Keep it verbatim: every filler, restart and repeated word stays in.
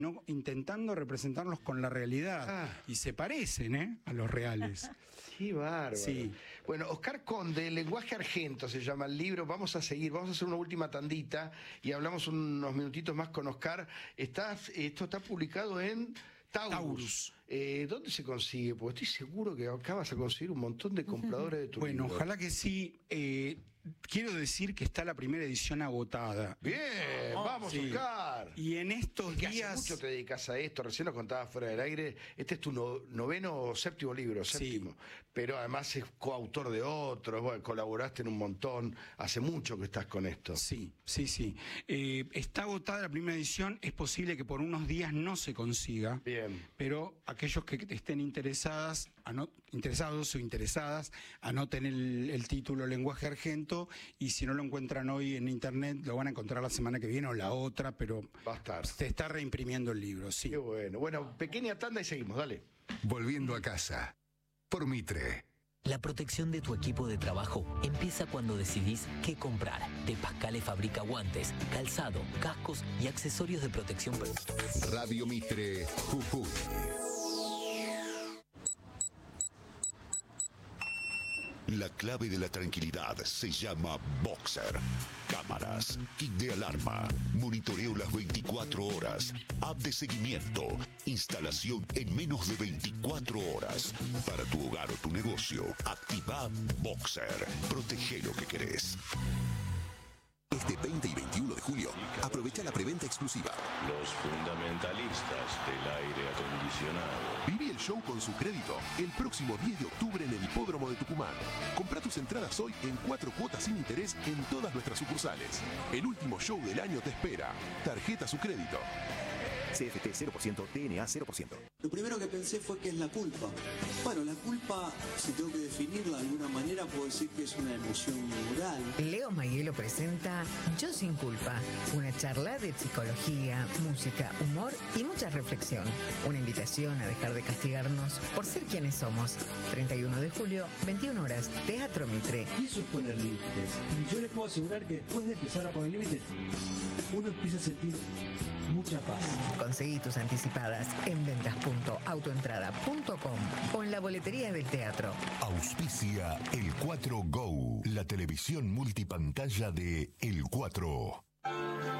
no intentando representarlos con la realidad. Ah. Y se parecen, ¿eh? A los reales. Qué bárbaro. Sí. Bueno, Oscar Conde, El lenguaje argento se llama el libro. Vamos a seguir, vamos a hacer una última tandita y hablamos unos minutitos más con Oscar. Estás, esto está publicado en Taurus. Taurus. Eh, ¿Dónde se consigue? Porque estoy seguro que acá vas a conseguir un montón de compradores de tu Bueno, libro. ojalá que sí. Eh, quiero decir que está la primera edición agotada. Bien, oh, vamos, sí. Oscar. Y en estos que días... Hace mucho te dedicas a esto, recién lo contabas fuera del aire. Este es tu no, noveno o séptimo libro, séptimo. Sí. Pero además es coautor de otros, bueno, colaboraste en un montón. Hace mucho que estás con esto. Sí, sí, sí. Eh, está agotada la primera edición, es posible que por unos días no se consiga. Bien. Pero aquellos que estén interesadas, anot interesados o interesadas, anoten el, el título Lenguaje Argento, y si no lo encuentran hoy en internet, lo van a encontrar la semana que viene o la otra, pero va a estar. Se está reimprimiendo el libro, sí. Qué bueno. Bueno, pequeña tanda y seguimos, dale. Volviendo a casa, por Mitre. La protección de tu equipo de trabajo empieza cuando decidís qué comprar. De Pascale fabrica guantes, calzado, cascos y accesorios de protección. Radio Mitre, Jujuy. La clave de la tranquilidad se llama Boxer. Cámaras, kit de alarma, monitoreo las veinticuatro horas, app de seguimiento, instalación en menos de veinticuatro horas. Para tu hogar o tu negocio, activa Boxer. Protege lo que querés. Este veinte y veintiuno de julio, aprovecha la preventa exclusiva. Los fundamentalistas del aire acondicionado. Viví el show con su crédito el próximo diez de octubre en el Hipódromo de Tucumán. Compra tus entradas hoy en cuatro cuotas sin interés en todas nuestras sucursales. El último show del año te espera. Tarjeta su crédito. C F T cero por ciento, D N A cero por ciento. Lo primero que pensé fue que es la culpa. Bueno, la culpa, si tengo que definirla de alguna manera, puedo decir que es una emoción moral. Leo Mayelo presenta Yo sin culpa, una charla de psicología, música, humor y mucha reflexión. Una invitación a dejar de castigarnos por ser quienes somos. treinta y uno de julio, veintiuna horas, Teatro Mitre. Y eso es poner límites. Y yo les puedo asegurar que después de empezar a poner límites, uno empieza a sentir mucha paz. Conseguí tus anticipadas en ventas punto autoentrada punto com o en la boletería del teatro. Auspicia El cuatro Go, la televisión multipantalla de El cuatro.